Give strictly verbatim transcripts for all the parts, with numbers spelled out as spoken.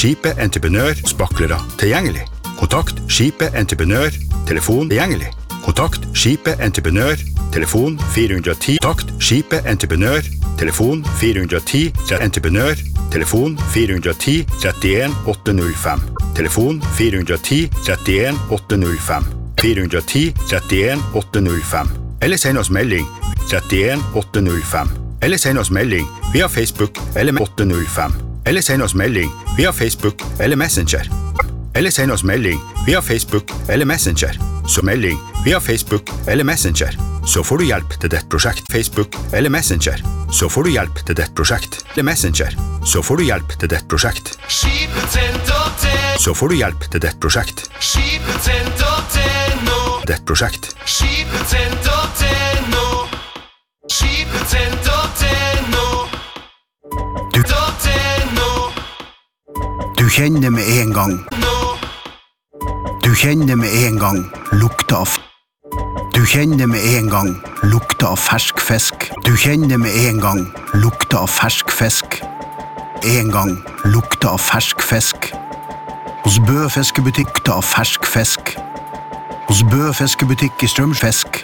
Skipet Entreprenør Spaklere tilgjengelig. Kontakt Skipet Entreprenør, telefon tilgjengelig. Kontakt Skipet Entreprenør, telefon fire ett null. Kontakt Skipet Entreprenør, telefon fire ett null. Entreprenør, telefon fire ett null, trettien åtte null fem. Telefon fire ett null, trettien åtte null fem. fire ett null, trettien åtte null fem. Eller send oss melding trettien åtte null fem. Eller send oss melding via Facebook eller åtte null fem. Eller send oss melding via Facebook eller Messenger. Eller send oss melding via Facebook eller Messenger. Så melding via Facebook eller Messenger. Så får du hjelp til ditt prosjekt. Facebook eller Messenger. Så får du hjelp til ditt prosjekt. Eller Messenger. Så får du hjelp til ditt prosjekt. Så får du hjelp til ditt prosjekt. Ditt prosjekt. Du, du kjenner med en gang. Du kjenner med en gang lukta av. Du kjenner med en gang lukta av fersk fisk. Du kjenner med en gang lukta av fersk fisk. En gang lukta av fersk fisk. Hos Bø fiskebutikk av fersk fisk. Hos Bø fiskebutikk i Strømsfisk.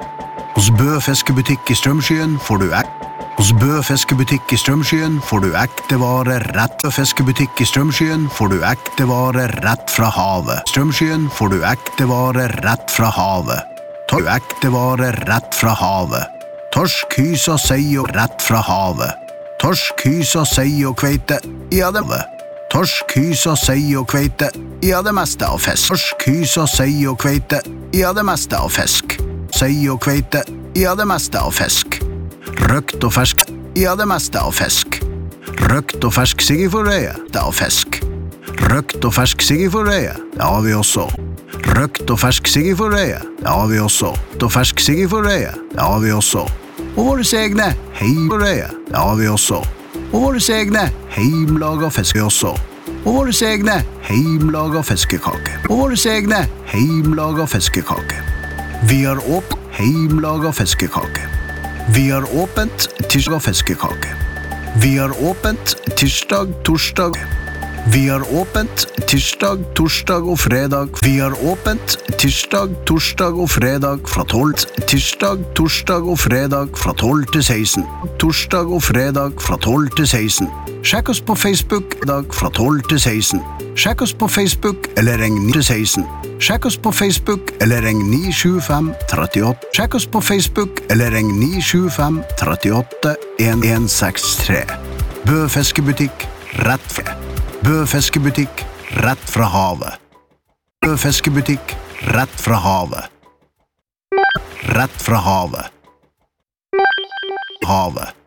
Hos Bø fiskebutikk i Strømskyen får du ek. Hos Bø fiskebutikk i Strømskyen får du ekte varer rett. Bø fiskebutikk i Strømskyen får du ekte varer rett fra havet. Strømskyen får du ekte varer rett fra havet. Tar du ekte varer rett fra havet. Torsk, hysa, sei og rett fra havet. Torsk, hysa, sei og kveite, ja det var. Torsk, hysa, sei og kveite, ja det meste av fisk. Torsk, hysa, sei og kveite, ja det meste av fisk. Sei og kveite, ja det meste av fisk. Røkt og fersk, ja det meste av fisk. Røkt og fersk siggeforrøye, det av fisk. Røkt og fersk siggeforrøye, det har vi også. Røkt og fersk siggeforrøye, det har vi også. Røkt og fersk siggeforrøye, det har vi også. Og våre egne heimforrøye, det har vi også. Og våre egne heimlaga fisk også. Og våre egne heimlaga fiskekake. Og våre egne heimlaga fiskekake. Vi har åpent heimlaga fiskekake. Vi har åpent tirsdag fiskekake. Vi har åpent tirsdag, torsdag. Vi har åpent tirsdag, torsdag og fredag. Vi har åpent tirsdag, torsdag og fredag fra tolv. Tirsdag, torsdag og fredag fra tolv til seksten. Torsdag og fredag fra tolv til seksten. Sjekk oss på Facebook dag fra tolv til seksten. Sjekk oss på Facebook eller ring ni til seksten. Sjekk oss på Facebook eller ring ni sju fem tre åtte. Sjekk oss på Facebook eller ring ni sju fem tre åtte en en seks tre. Bø fiskebutikk rett fra. Bø fiskebutikk rett fra havet. Bø fiskebutikk rett fra havet. Rett fra havet. Havet.